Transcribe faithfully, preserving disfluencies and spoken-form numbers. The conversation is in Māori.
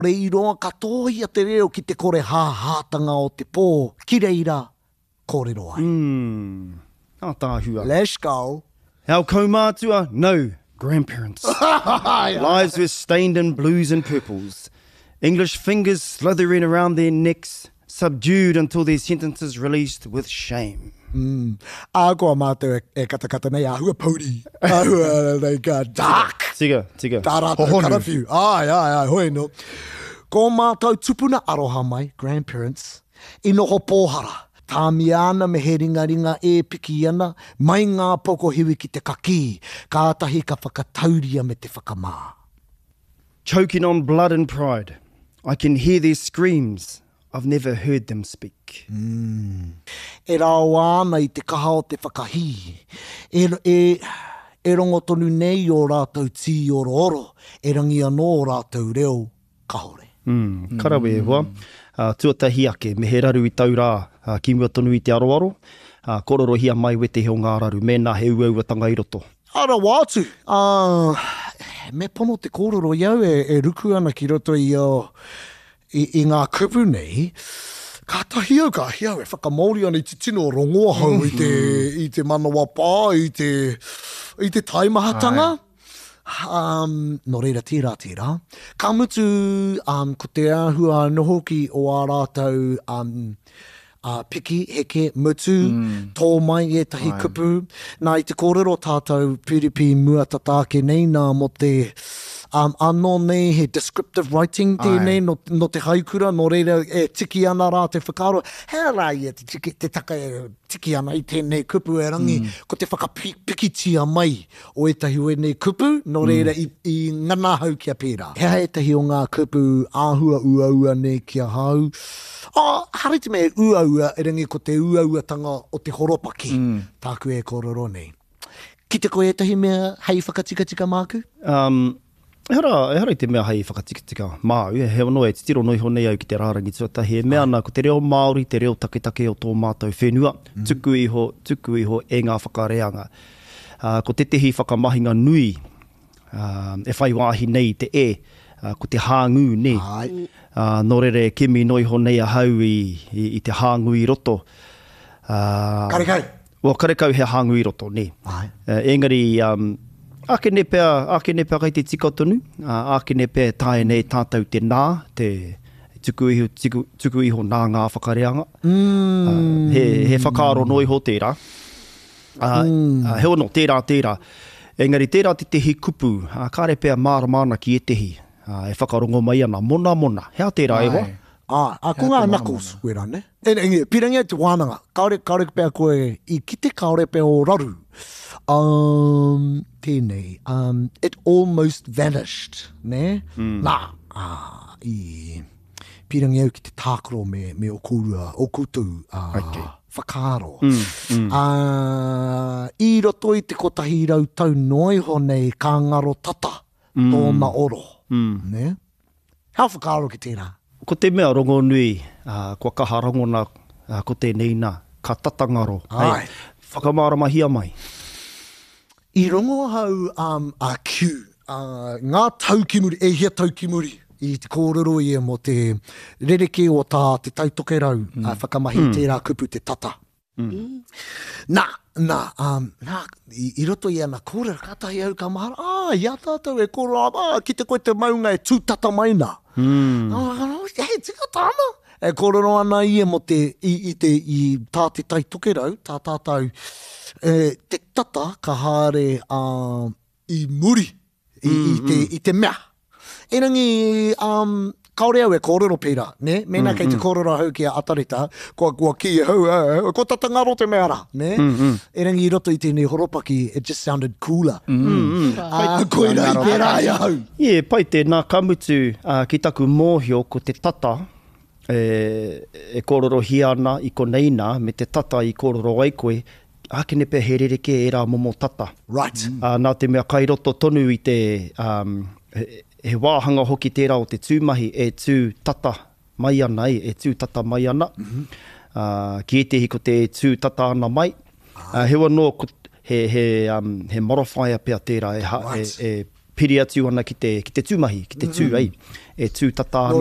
Re I roa katohi a te reo ki te kore hāhātanga o te pō, ki reira, kōrero ai. Mm. Oh, tāhua. Let's go. Our kaumātua, no grandparents. Lives were stained in blues and purples. English fingers slithering around their necks, subdued until their sentences released with shame. Mm. Ākoa mātou e, e katakata nei, āhua pauri. Āhua nei ka dark. Tiga, tiga. Tārata, karawhiu. Ai, ai, ai, hoi no. Ko mātou tupuna aroha mai, grandparents, I noho pōhara. Tāmi ana me he ringa ringa e piki ana, mai ngā poko hiwi ki te kaki, kātahi ka whakatauria me te whakamā. Choking on blood and pride, I can hear their screams. I've never heard them speak. Mm. E rao ana I te kaha o te whakahi. E, e, e rongo tonu nei o rātou tī oro oro, e rangi anō o rātou reo kahore. Mm. Karawe e hoa. Uh, tuatahi ake, me he raru I tau rā, uh, ki mua tonu I te aroaro, uh, kororo hia mai wete heo ngā raru, mēnā he ua ua tanga I roto. Ara wātu, uh, me pono te kōrero iau e, e ruku ana ki roto I, uh, I, I ngā kupu nei, ka tahi au ka hiau e whakamauri ana I te tino rongoa hau I te, I te manawa pā, I te, I te taimahatanga. Um, no reira tērā tērā. Ka mutu um, ko te āhua noho ki o ā rātou um, uh, piki, heke, mutu, mm. tō mai e tahi Ai. Kupu. Nā I te kōrero tātou piripi mua tatāke nei nā mo te um, anō nei he descriptive writing tēnei no, no te haikura, no reira e tiki ana rā te whakaro. Hea rā ia te, tiki, te taka e tiki ana I tēnei kupu e rangi, mm. ko te whakapikitia mai o etahi o nei kupu, no reira mm. I, I ngana hau kia pērā. Hea etahi o ngā kupu āhua ua ua nei kia hau. Oh, hariti me ua ua e rangi ko te ua ua tanga o te horopaki. Mm. Tāku e kōrero nei. Ki te koe etahi mea hei whakatika-tika māku? Um, e hara, e hara I te mea hei whakatika-tika māu, e he ono e te tiro noi honei au ki te rārangi tuatahi, e mea ana ko te reo Māori, te reo taketake o tō mātou whenua, mm. tuku iho, tuku iho e ngā whakareanga. Uh, ko te tehi whakamahinga nui, uh, e whai wāhi nei te e, uh, ko te hāngu nei. Uh, no rere kimi noi honei a hau I, I, I te hāngu I roto. Uh, karekau. Wa karekau he hāngu I roto, ne. Uh, engari, um, ake ne pēr, ake ne pēr kai te tika tonu, uh, ake ne pēr tae nei tātou te nā, te tuku iho, tuku, tuku iho nā ngā whakareanga. Mm. Uh, he, he whakaaro noi ho tērā. Uh, mm. uh, he ono, tērā, tērā. Engari, tērā te tehi kupu, uh, kāre pēr māra māna ki e tehi. Uh, e whakarongo mai ana, mona mona. Hea tērā e wa? Ah, a ko ngā knuckles, koe rā, ne? E, e, pirangia te wānanga, kaore, kaore pēr koe, I ki te kaore pēr o raru. Um, tēnei, um, it almost vanished, ne? Mm. Nā, ah, I pirangia au ki te tākaro me, me o kūrua, o kūtu, uh, okay. Whakaaro. Mm, mm. Uh, I roto I te kotahi rau tau noi honei ka ngaro tata, mm. tōna oro. Mm. Ne? Hea whakaaro ki tērā? Ko te mea rongo nui, uh, kua kaha rangona, uh, ko te neina, ka tatangaro. Ai. Whakamārama hia mai. I rongo hau um, a Q, uh, ngā taukimuri, e hia taukimuri, I te kōrero I mo te rereke o tā te tautoke rau, mm. uh, whakamahi mm. tērā kupu te tata. Mm. Nā, nā, um, nā, I, I roto I ana kōrero, kātahi au ka mahara, ah, ia tātou e kōrero, ah, ki te koe te maunga e tūtata mai nā. Mm. Ah, hei, tika tāna. E kōrero ana I mo te, I, I te, I tā te taitoke rau, tā tātou, e, te tata ka haere uh, I muri, I, mm, I, te, mm. I te mea. E rangi, um, kaore au e kōrero pērā, ne? Mēnā mm, kei te mm. kōrero hau ki a atareta, kua, kua ki e hau, uh, ko tatangaro te mea rā, ne? Mm, mm. E rangi I roto I tēnei horopaki, it just sounded cooler. Mm, mm. Uh, koe rā I pērā I hau. Yeah, pai te nā kamutu uh, ki taku mōhio ko te tata, e, e kōrero hi ana I ko neina, me te tata I kōrero ai koe, ake ne pē he rereke e rā momo tata. Right. Uh, nā te mea kai roto tonu I te... Um, he, he wāhanga hoki tērā o te tūmahi e tū tata mai ana, e tū tata mai ana. Mm-hmm. uh, ki e tehi ko te tū tata ana mai. Ah. Uh, he wano, he, he, um, he morowhaia pia tērā e, ha, right. e, e piri atu ana ki te, ki te tūmahi, ki te tū, ai. E tū tata